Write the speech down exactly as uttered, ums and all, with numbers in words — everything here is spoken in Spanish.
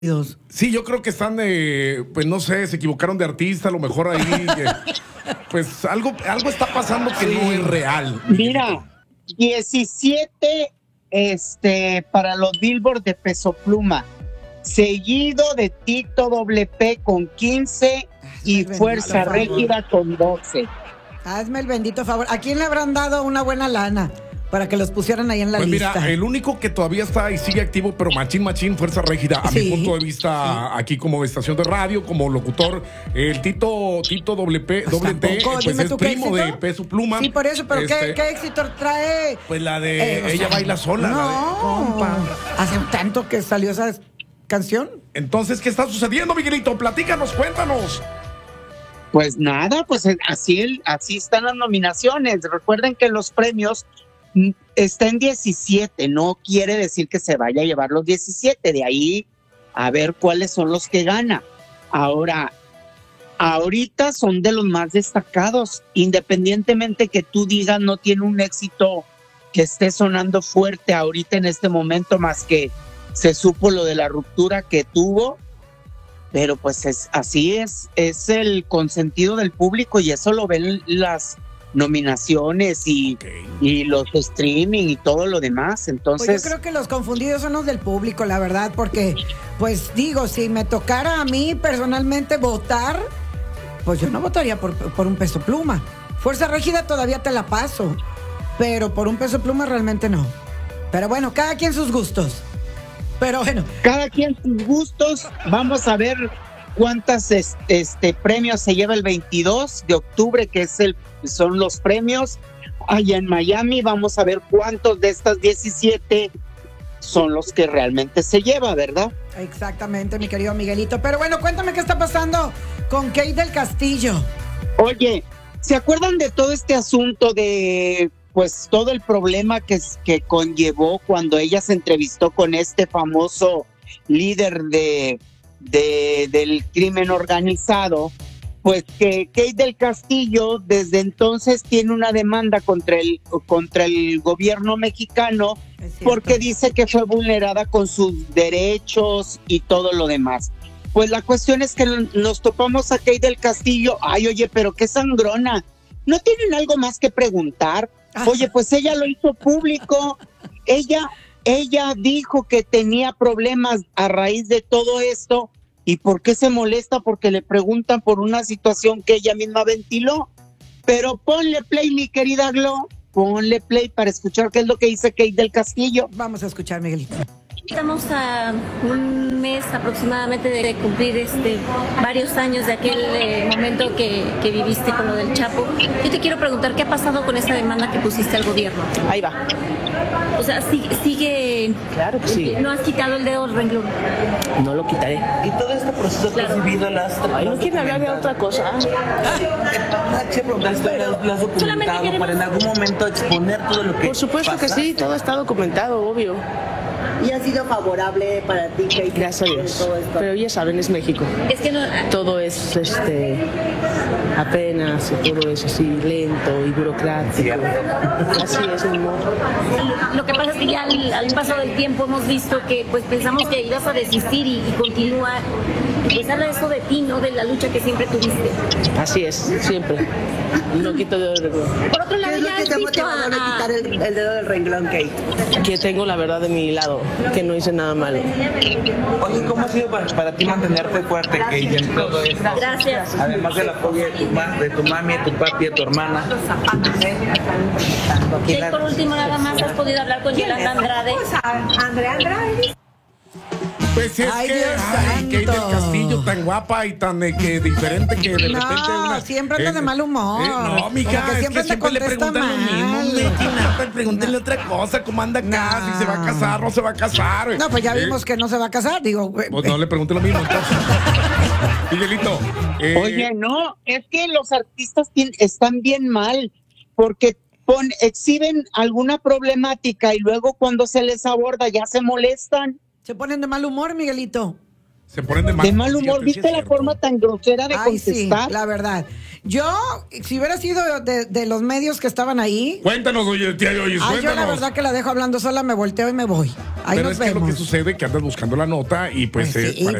Dios. Sí, yo creo que están, eh, pues no sé, se equivocaron de artista, a lo mejor ahí, que, pues algo, algo está pasando que no es real. Mira, diecisiete este, para los Billboard de Peso Pluma, seguido de Tito Doble P con quince y Fuerza Régida con doce. Hazme el bendito favor. ¿A quién le habrán dado una buena lana para que los pusieran ahí en la pues lista? Mira, el único que todavía está y sigue activo, pero machín, machín, Fuerza Régida, a Sí, mi punto de vista, sí. aquí como estación de radio, como locutor, el Tito, Tito doble P, Pues doble T, tampoco, pues dime es tú qué primo éxito. de Peso Pluma. Sí, por eso, pero ¿qué, Este, qué éxito trae? Pues la de Eh, o Ella sea, baila sola. No, la de, compa. hace tanto que salió esa canción. Entonces, ¿qué está sucediendo, Miguelito? Platícanos, cuéntanos. Pues nada, pues así, el, así están las nominaciones. Recuerden que los premios mm, está en diecisiete, no quiere decir que se vaya a llevar los diecisiete, de ahí a ver cuáles son los que gana. Ahora, ahorita son de los más destacados, independientemente que tú digas no tiene un éxito que esté sonando fuerte ahorita en este momento, más que se supo lo de la ruptura que tuvo. Pero pues es, así es, es el consentido del público y eso lo ven las nominaciones y, Okay. y los streaming y todo lo demás. Entonces, Pues yo creo que los confundidos son los del público, la verdad, porque, pues digo, si me tocara a mí personalmente votar, pues yo no votaría por, por un Peso Pluma. Fuerza Régida todavía te la paso, pero por un Peso Pluma realmente no. Pero bueno, cada quien sus gustos. Pero bueno. cada quien sus gustos. Vamos a ver cuántas este, este premios se lleva el veintidós de octubre, que es el son los premios allá en Miami. Vamos a ver cuántos de estas diecisiete son los que realmente se lleva, ¿verdad? Exactamente, mi querido Miguelito. Pero bueno, cuéntame qué está pasando con Kate del Castillo. Oye, ¿se acuerdan de todo este asunto de, pues, todo el problema que, que conllevó cuando ella se entrevistó con este famoso líder de, de, del crimen organizado? Pues que Kate del Castillo desde entonces tiene una demanda contra el, contra el gobierno mexicano porque dice que fue vulnerada con sus derechos y todo lo demás. Pues la cuestión es que nos topamos a Kate del Castillo. Ay, oye, pero qué sangrona. ¿No tienen algo más que preguntar? Oye, pues ella lo hizo público. Ella, ella dijo que tenía problemas a raíz de todo esto. ¿Y por qué se molesta? Porque le preguntan por una situación que ella misma ventiló. Pero ponle play, mi querida Glo. Ponle play para escuchar qué es lo que dice Kate del Castillo. Vamos a escuchar, Miguelito. Estamos a un mes aproximadamente de cumplir este varios años de aquel eh, momento que, que viviste con lo del Chapo. Yo te quiero preguntar, ¿qué ha pasado con esa demanda que pusiste al gobierno? Ahí va. O sea, sigue... sigue Claro que sí. ¿No has quitado el dedo del renglón? No lo quitaré. Y todo este proceso que has vivido, las Ay, no quieren hablar de otra cosa. Las has documentado para en algún momento exponer todo lo que Por supuesto que sí, todo está documentado, obvio. ¿Y ha sido favorable para ti, Kate? Gracias a Dios. Pero ya saben, es México. Es que no... Todo es este apenas, todo es así lento y burocrático. Así es, mi amor. Lo que pasa es que ya al, al paso del tiempo hemos visto que pues pensamos que ibas a desistir y, y continuar. Pues habla eso de ti, ¿no? De la lucha que siempre tuviste. Así es, siempre. No quito dedo del renglón. Por otro lado, ¿Qué es lo ya que has te visto motivó a no a... quitar el, el dedo del renglón, Kate? Que tengo la verdad de mi lado, que no hice nada malo. Oye, ¿cómo ha sido para, para ti mantenerte fuerte, Kate, en todo esto? Gracias. Además del apoyo de tu, ma- de tu mami, de tu papi, de tu hermana. Y por último, nada más, ¿has podido hablar con Yolanda Andrade? Andrea Andrade. Pues es Ay, que, Dios ay, Kate del santo. Castillo, tan guapa y tan eh, que diferente que de No, repente una... siempre anda de mal humor. eh, no, mija, Como que es siempre que te siempre le contesta preguntan lo mismo. mal. Leti, nada, pregúntenle otra cosa, cómo anda acá, No. si se va a casar, no se va a casar. No, pues ya Eh, vimos que no se va a casar, digo. güey. Pues no le pregunte lo mismo, entonces. Miguelito. eh, Oye, no, es que los artistas tien- están bien mal porque pon, exhiben alguna problemática y luego cuando se les aborda ya se molestan. Se ponen de mal humor, Miguelito. Se ponen de mal, de mal humor. sí, ¿Viste sí es la cierto. forma tan grosera de Ay, sí, contestar? la verdad. Yo, si hubiera sido de, de los medios que estaban ahí, Cuéntanos, oye, tía Yoyis, ay, yo la cuéntanos. verdad que la dejo hablando sola, me volteo y me voy. Ahí Pero nos es que vemos. lo que sucede es que andas buscando la nota y pues, Pues eh, sí, para